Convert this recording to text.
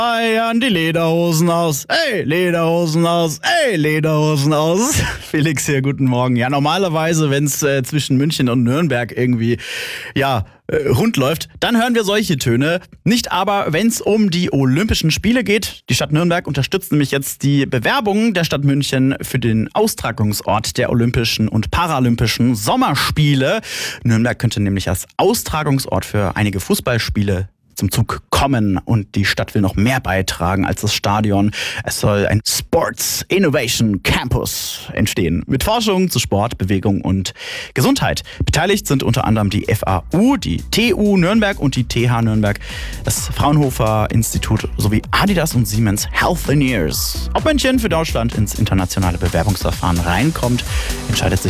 An die Lederhosen aus. Ey, Lederhosen aus. Ey, Lederhosen aus. Felix hier, guten Morgen. Ja, normalerweise, wenn es zwischen München und Nürnberg irgendwie, rund läuft, dann hören wir solche Töne. Nicht aber, wenn es um die Olympischen Spiele geht. Die Stadt Nürnberg unterstützt nämlich jetzt die Bewerbung der Stadt München für den Austragungsort der Olympischen und Paralympischen Sommerspiele. Nürnberg könnte nämlich als Austragungsort für einige Fußballspiele zum Zug kommen und die Stadt will noch mehr beitragen als das Stadion. Es soll ein Sports Innovation Campus entstehen mit Forschung zu Sport, Bewegung und Gesundheit. Beteiligt sind unter anderem die FAU, die TU Nürnberg und die TH Nürnberg, das Fraunhofer Institut sowie Adidas und Siemens Healthineers. Ob München für Deutschland ins internationale Bewerbungsverfahren reinkommt, entscheidet sich